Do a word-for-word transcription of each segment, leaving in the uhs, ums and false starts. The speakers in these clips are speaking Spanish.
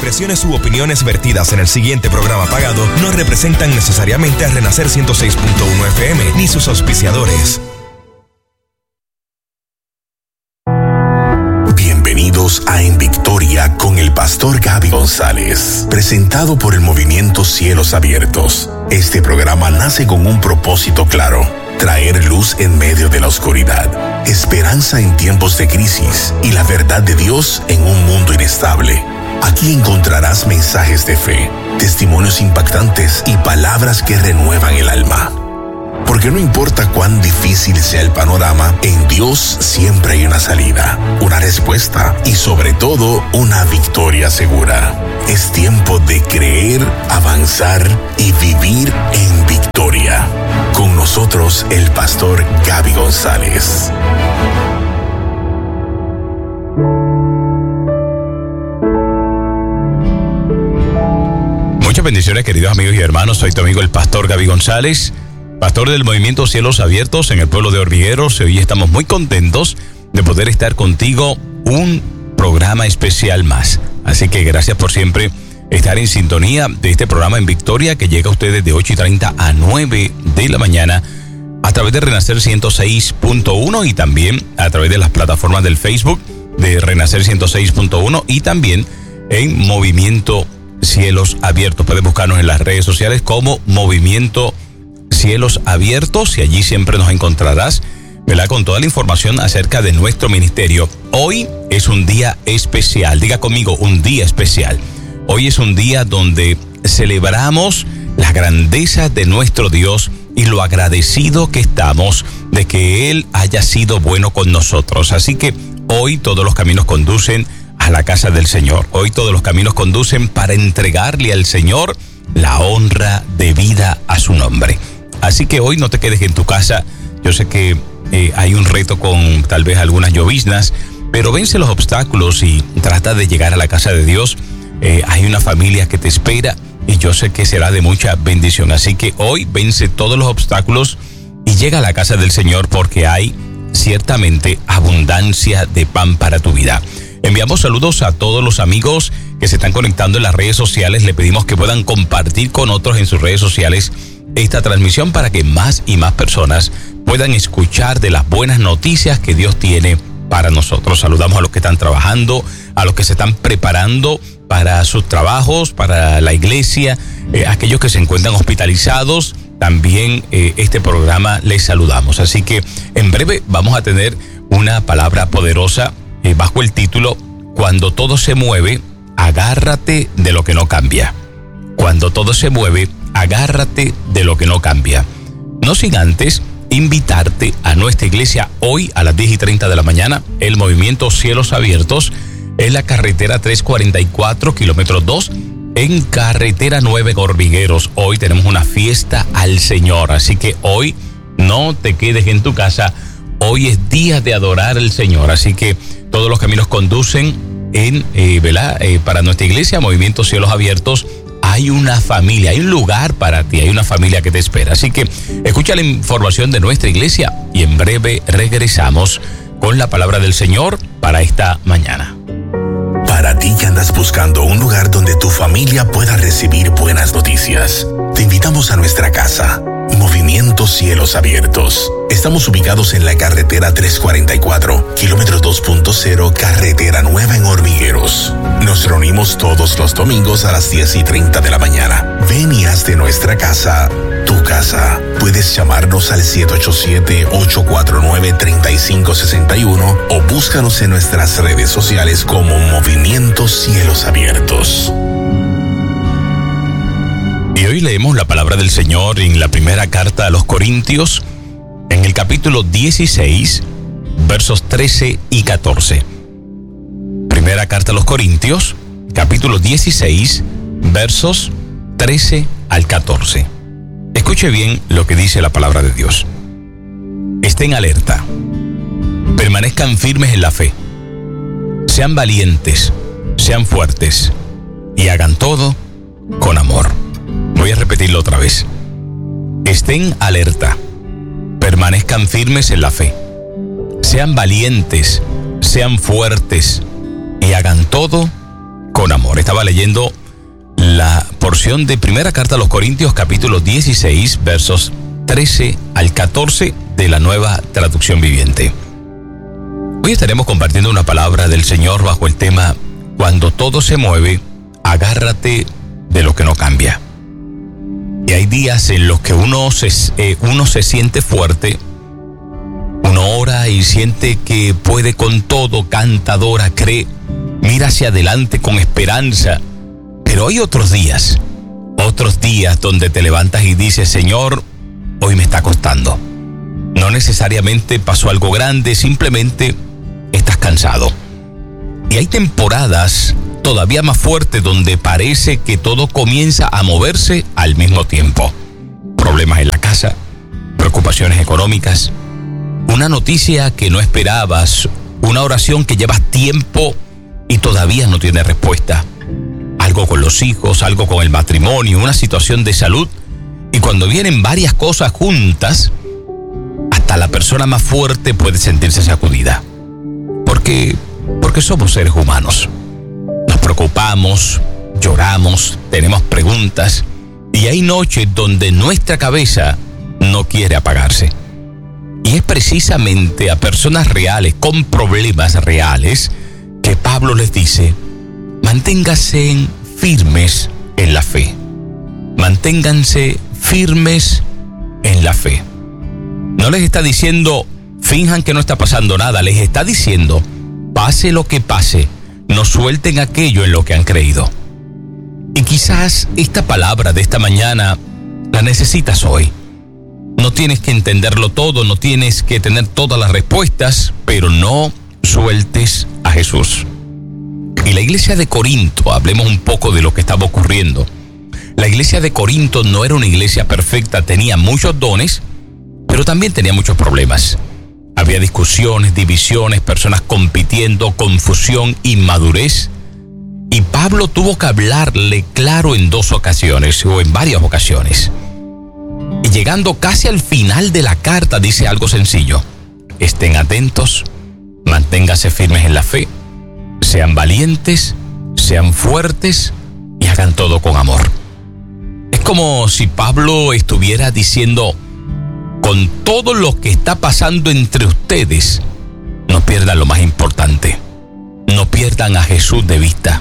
expresiones u opiniones vertidas en el siguiente programa pagado no representan necesariamente a Renacer ciento seis punto uno F M ni sus auspiciadores. Bienvenidos a En Victoria con el pastor Gaby González, presentado por el movimiento Cielos Abiertos. Este programa nace con un propósito claro: traer luz en medio de la oscuridad, esperanza en tiempos de crisis y la verdad de Dios en un mundo inestable. Aquí encontrarás mensajes de fe, testimonios impactantes y palabras que renuevan el alma. Porque no importa cuán difícil sea el panorama, en Dios siempre hay una salida, una respuesta y sobre todo una victoria segura. Es tiempo de creer, avanzar y vivir en victoria. Con nosotros el pastor Gaby González. Muchas bendiciones, queridos amigos y hermanos. Soy tu amigo el pastor Gaby González, pastor del movimiento Cielos Abiertos en el pueblo de Hormigueros. Hoy estamos muy contentos de poder estar contigo un programa especial más. Así que gracias por siempre estar en sintonía de este programa En Victoria, que llega a ustedes de ocho y treinta a nueve de la mañana a través de Renacer ciento seis punto uno y también a través de las plataformas del Facebook de Renacer ciento seis punto uno y también en Movimiento Cielos Abiertos. Puedes buscarnos en las redes sociales como Movimiento Cielos Abiertos y allí siempre nos encontrarás, ¿verdad?, con toda la información acerca de nuestro ministerio. Hoy es un día especial. Diga conmigo, un día especial. Hoy es un día donde celebramos la grandeza de nuestro Dios y lo agradecido que estamos de que Él haya sido bueno con nosotros. Así que hoy todos los caminos conducen a la casa del Señor. Hoy todos los caminos conducen para entregarle al Señor la honra debida a su nombre. Así que hoy no te quedes en tu casa. Yo sé que eh, hay un reto con tal vez algunas lloviznas, pero vence los obstáculos y trata de llegar a la casa de Dios. Eh, hay una familia que te espera y yo sé que será de mucha bendición. Así que hoy vence todos los obstáculos y llega a la casa del Señor, porque hay ciertamente abundancia de pan para tu vida. Enviamos saludos a todos los amigos que se están conectando en las redes sociales. Le pedimos que puedan compartir con otros en sus redes sociales esta transmisión para que más y más personas puedan escuchar de las buenas noticias que Dios tiene para nosotros. Saludamos a los que están trabajando, a los que se están preparando para sus trabajos, para la iglesia, eh, aquellos que se encuentran hospitalizados. También eh, este programa les saludamos. Así que en breve vamos a tener una palabra poderosa eh, bajo el título Cuando todo se mueve, agárrate de lo que no cambia. Cuando todo se mueve, agárrate de lo que no cambia. No sin antes invitarte a nuestra iglesia hoy a las diez y treinta de la mañana, el movimiento Cielos Abiertos, en la carretera trescientos cuarenta y cuatro, kilómetro dos, en carretera nueve Hormigueros. Hoy tenemos una fiesta al Señor, así que hoy no te quedes en tu casa. Hoy es día de adorar al Señor, así que todos los caminos conducen en, eh, ¿verdad? Eh, para nuestra iglesia, Movimiento Cielos Abiertos. Hay una familia, hay un lugar para ti, hay una familia que te espera. Así que escucha la información de nuestra iglesia y en breve regresamos con la palabra del Señor para esta mañana. Para ti que andas buscando un lugar donde tu familia pueda recibir buenas noticias, te invitamos a nuestra casa, Movimiento Cielos Abiertos. Estamos ubicados en la carretera trescientos cuarenta y cuatro, kilómetro dos punto cero, carretera nueva en Hormigueros. Nos reunimos todos los domingos a las diez y treinta de la mañana. Ven y haz de nuestra casa tu casa. Puedes llamarnos al siete ocho siete, ocho cuatro nueve, tres cinco seis uno o búscanos en nuestras redes sociales como Movimiento Cielos Abiertos. Y hoy leemos la palabra del Señor en la primera carta a los Corintios, en el capítulo dieciséis, versos trece y catorce. Primera carta a los Corintios, capítulo dieciséis, versos trece al catorce. Escuche bien lo que dice la palabra de Dios. Estén alerta, permanezcan firmes en la fe, sean valientes, sean fuertes y hagan todo con amor. Voy a repetirlo otra vez. Estén alerta, permanezcan firmes en la fe, sean valientes, sean fuertes y hagan todo con amor. Esta estaba leyendo la porción de primera carta a los Corintios, capítulo dieciséis, versos trece al catorce de la Nueva Traducción Viviente. Hoy estaremos compartiendo una palabra del Señor bajo el tema: cuando todo se mueve, agárrate de lo que no cambia. Y hay días en los que uno se, eh, uno se siente fuerte, uno ora y siente que puede con todo, canta, adora, cree, mira hacia adelante con esperanza. Pero hay otros días, otros días donde te levantas y dices: Señor, hoy me está costando. No necesariamente pasó algo grande, simplemente estás cansado. Y hay temporadas todavía más fuertes donde parece que todo comienza a moverse al mismo tiempo. Problemas en la casa, preocupaciones económicas, una noticia que no esperabas, una oración que llevas tiempo y todavía no tiene respuesta. Algo con los hijos, algo con el matrimonio, una situación de salud. Y cuando vienen varias cosas juntas, hasta la persona más fuerte puede sentirse sacudida. Porque, porque somos seres humanos. Nos preocupamos, lloramos, tenemos preguntas. Y hay noches donde nuestra cabeza no quiere apagarse. Y es precisamente a personas reales, con problemas reales, que Pablo les dice: manténganse firmes en la fe. Manténganse firmes en la fe. No les está diciendo finjan que no está pasando nada, les está diciendo: pase lo que pase, no suelten aquello en lo que han creído. Y quizás esta palabra de esta mañana la necesitas hoy. No tienes que entenderlo todo, no tienes que tener todas las respuestas, pero no sueltes a Jesús. Y la iglesia de Corinto, hablemos un poco de lo que estaba ocurriendo. La iglesia de Corinto no era una iglesia perfecta, tenía muchos dones, pero también tenía muchos problemas. Había discusiones, divisiones, personas compitiendo, confusión, inmadurez. Y Pablo tuvo que hablarle claro en dos ocasiones, o en varias ocasiones. Y llegando casi al final de la carta dice algo sencillo: estén atentos, manténganse firmes en la fe, sean valientes, sean fuertes y hagan todo con amor. Es como si Pablo estuviera diciendo: con todo lo que está pasando entre ustedes, no pierdan lo más importante, no pierdan a Jesús de vista.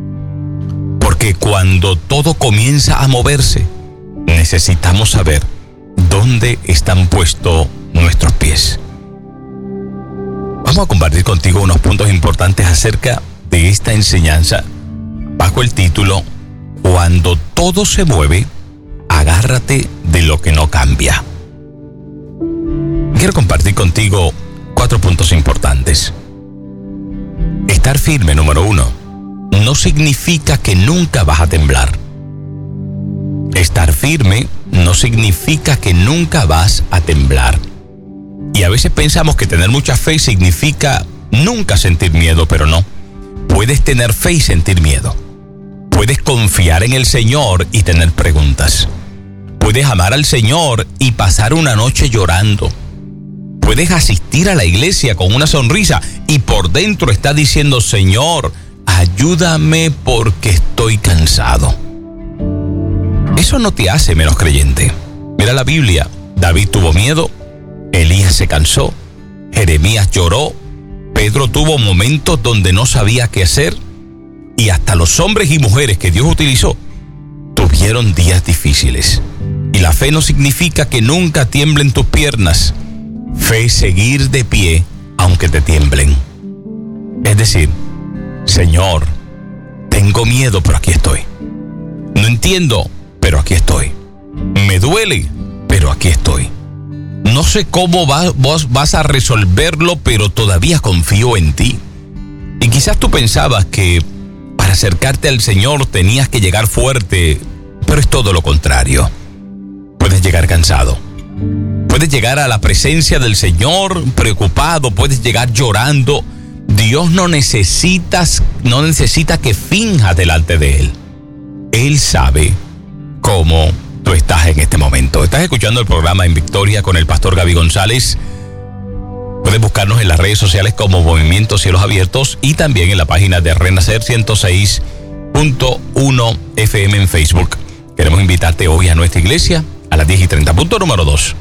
Porque cuando todo comienza a moverse, necesitamos saber dónde están puestos nuestros pies. Vamos a compartir contigo unos puntos importantes acerca de esta enseñanza bajo el título: cuando todo se mueve, agárrate de lo que no cambia. Quiero compartir contigo cuatro puntos importantes. Estar firme, número uno, no significa que nunca vas a temblar. Estar firme no significa que nunca vas a temblar. Y a veces pensamos que tener mucha fe significa nunca sentir miedo, pero no. Puedes tener fe y sentir miedo. Puedes confiar en el Señor y tener preguntas. Puedes amar al Señor y pasar una noche llorando. Puedes asistir a la iglesia con una sonrisa y por dentro está diciendo: Señor, ayúdame porque estoy cansado. Eso no te hace menos creyente. Mira la Biblia: David tuvo miedo, Elías se cansó, Jeremías lloró, Pedro tuvo momentos donde no sabía qué hacer, y hasta los hombres y mujeres que Dios utilizó tuvieron días difíciles. Y la fe no significa que nunca tiemblen tus piernas. Fe es seguir de pie aunque te tiemblen. Es decir, Señor, tengo miedo, pero aquí estoy. No entiendo, pero aquí estoy. Me duele, pero aquí estoy. No sé cómo va, vos vas a resolverlo, pero todavía confío en ti. Y quizás tú pensabas que para acercarte al Señor tenías que llegar fuerte, pero es todo lo contrario. Puedes llegar cansado. Puedes llegar a la presencia del Señor preocupado, puedes llegar llorando. Dios no necesitas, no necesita que finjas delante de Él. Él sabe cómo tú estás en este momento. Estás escuchando el programa En Victoria con el pastor Gaby González. Puedes buscarnos en las redes sociales como Movimiento Cielos Abiertos y también en la página de renacer ciento seis punto uno F M en Facebook. Queremos invitarte hoy a nuestra iglesia a las diez y treinta. Punto número dos.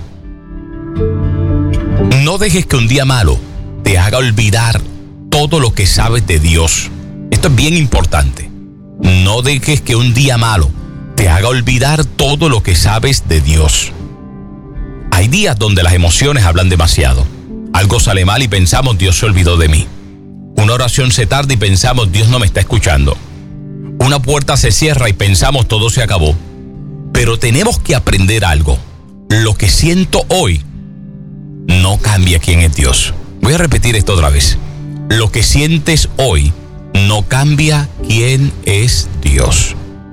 No dejes que un día malo te haga olvidar todo lo que sabes de Dios. Esto es bien importante. No dejes que un día malo te haga olvidar todo lo que sabes de Dios. Hay días donde las emociones hablan demasiado. Algo sale mal y pensamos, Dios se olvidó de mí. Una oración se tarda y pensamos, Dios no me está escuchando. Una puerta se cierra y pensamos, todo se acabó. Pero tenemos que aprender algo. Lo que siento hoy no cambia quién es Dios. Voy a repetir esto otra vez. Lo que sientes hoy no cambia quién es Dios.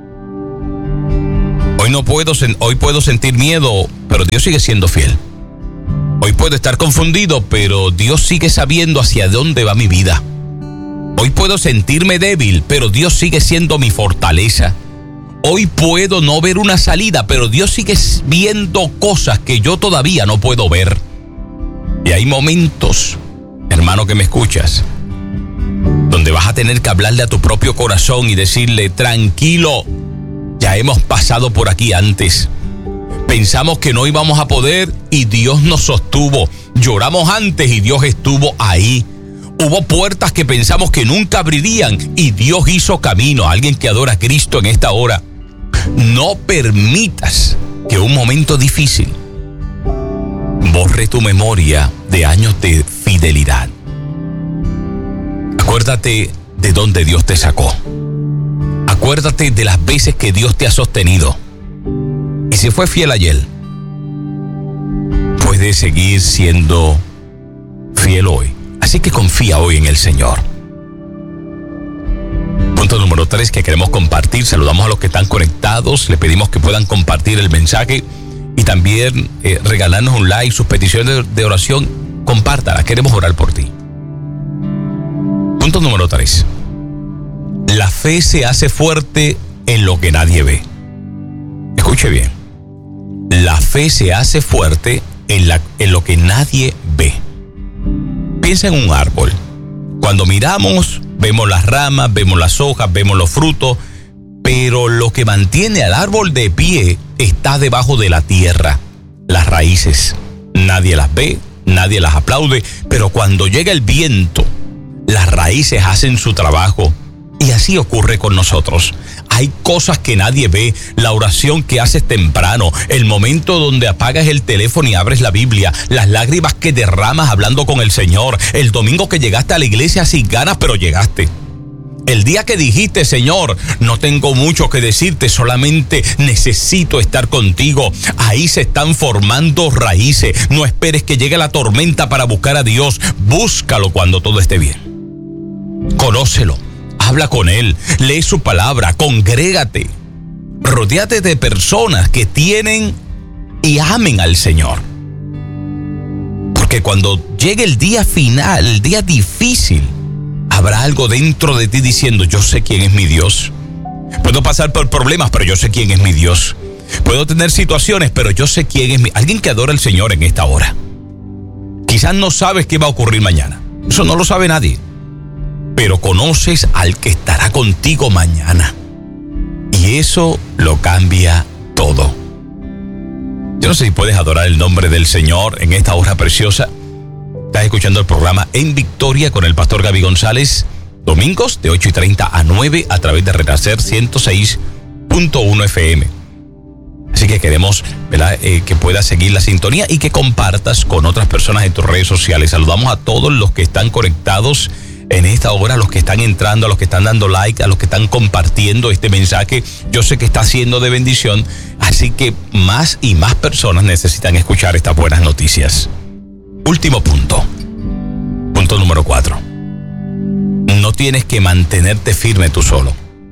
Hoy no puedo, hoy puedo sentir miedo, pero Dios sigue siendo fiel. Hoy puedo estar confundido, pero Dios sigue sabiendo hacia dónde va mi vida. Hoy puedo sentirme débil, pero Dios sigue siendo mi fortaleza. Hoy puedo no ver una salida, pero Dios sigue viendo cosas que yo todavía no puedo ver. Y hay momentos, hermano que me escuchas, donde vas a tener que hablarle a tu propio corazón y decirle, tranquilo, ya hemos pasado por aquí antes. Pensamos que no íbamos a poder y Dios nos sostuvo. Lloramos antes y Dios estuvo ahí. Hubo puertas que pensamos que nunca abrirían y Dios hizo camino. Alguien que adora a Cristo en esta hora, no permitas que un momento difícil borre tu memoria de años de fidelidad. Acuérdate de dónde Dios te sacó. Acuérdate de las veces que Dios te ha sostenido. Y si fue fiel ayer, puedes seguir siendo fiel hoy. Así que confía hoy en el Señor. Punto número tres que queremos compartir. Saludamos a los que están conectados. Le pedimos que puedan compartir el mensaje y también eh, regalarnos un like, sus peticiones de, de oración. Compártalas, queremos orar por ti. Punto número tres. La fe se hace fuerte en lo que nadie ve. Escuche bien. La fe se hace fuerte en, la, en lo que nadie ve. Piensa en un árbol. Cuando miramos, vemos las ramas, vemos las hojas, vemos los frutos, pero lo que mantiene al árbol de pie está debajo de la tierra, las raíces. Nadie las ve, nadie las aplaude, pero cuando llega el viento, las raíces hacen su trabajo. Y así ocurre con nosotros. Hay cosas que nadie ve, la oración que haces temprano, el momento donde apagas el teléfono y abres la Biblia, las lágrimas que derramas hablando con el Señor, el domingo que llegaste a la iglesia sin ganas, pero llegaste. El día que dijiste, Señor, no tengo mucho que decirte, solamente necesito estar contigo. Ahí se están formando raíces. No esperes que llegue la tormenta para buscar a Dios. Búscalo cuando todo esté bien. Conócelo. Habla con Él, lee su palabra, congrégate. Rodéate de personas que tienen y amen al Señor. Porque cuando llegue el día final, el día difícil, habrá algo dentro de ti diciendo, yo sé quién es mi Dios. Puedo pasar por problemas, pero yo sé quién es mi Dios. Puedo tener situaciones, pero yo sé quién es mi... Alguien que adora al Señor en esta hora. Quizás no sabes qué va a ocurrir mañana. Eso no lo sabe nadie. Pero conoces al que estará contigo mañana. Y eso lo cambia todo. Yo no sé si puedes adorar el nombre del Señor en esta hora preciosa. Estás escuchando el programa En Victoria con el pastor Gaby González. Domingos de ocho y treinta a nueve a través de Renacer ciento seis punto uno F M. Así que queremos, ¿verdad? Eh, que puedas seguir la sintonía y que compartas con otras personas en tus redes sociales. Saludamos a todos los que están conectados en esta hora, a los que están entrando, a los que están dando like, a los que están compartiendo este mensaje. Yo sé que está siendo de bendición, así que más y más personas necesitan escuchar estas buenas noticias. Último punto. Punto número cuatro. No tienes que mantenerte firme tú solo.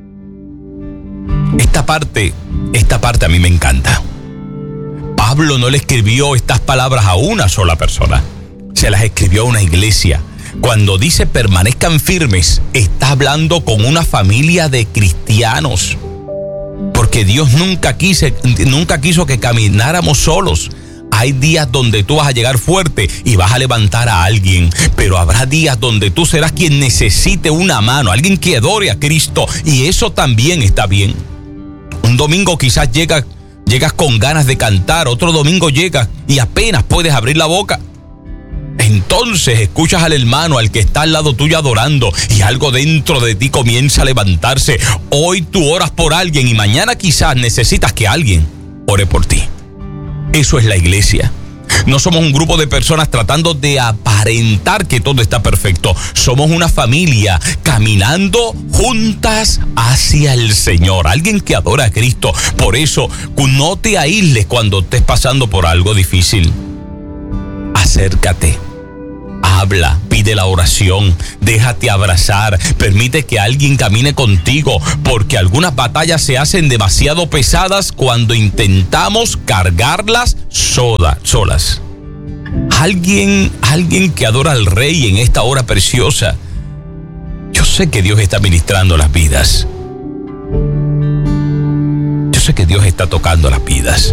Esta parte, esta parte a mí me encanta. Pablo no le escribió estas palabras a una sola persona. Se las escribió a una iglesia. Cuando dice permanezcan firmes, está hablando con una familia de cristianos. Porque Dios nunca quiso, nunca quiso que camináramos solos. Hay días donde tú vas a llegar fuerte y vas a levantar a alguien, pero habrá días donde tú serás quien necesite una mano, alguien que adore a Cristo, y eso también está bien. Un domingo quizás llegas, llegas con ganas de cantar, otro domingo llegas y apenas puedes abrir la boca. Entonces escuchas al hermano, al que está al lado tuyo adorando, y algo dentro de ti comienza a levantarse. Hoy tú oras por alguien y mañana quizás necesitas que alguien ore por ti. Eso es la iglesia. No somos un grupo de personas tratando de aparentar que todo está perfecto. Somos una familia caminando juntas hacia el Señor. Alguien que adora a Cristo. Por eso, no te aísles cuando estés pasando por algo difícil. Acércate, habla, pide la oración, déjate abrazar, permite que alguien camine contigo, porque algunas batallas se hacen demasiado pesadas cuando intentamos cargarlas sola, solas. Alguien, alguien que adora al Rey en esta hora preciosa. Yo sé que Dios está ministrando las vidas. Yo sé que Dios está tocando las vidas.